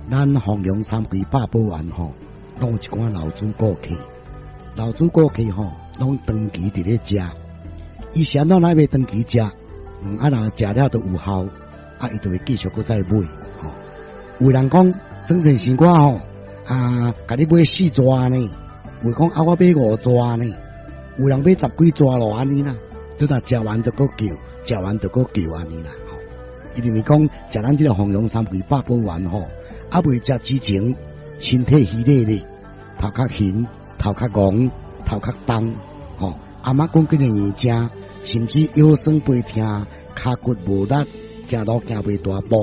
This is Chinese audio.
咱弘扬三规百宝丸吼，拢有一寡老主顾客，老主顾客吼，拢长期伫咧食。伊是安怎来要长期食？啊，若食了都有效，伊就会继续搁再买。吼，有人讲整成是我吼，甲你买4抓呢，有讲我买5抓呢，有人买10几抓咯，安尼啦。你若食完就搁叫，食完就搁叫安尼啦。吼，伊就是讲食咱这个弘扬三规百宝丸吼，未食之前身体虚累咧，头壳晕，头壳戆，头壳重，吼，阿妈讲几个硬正，甚至腰酸背痛，骹骨无力，行路行袂大步。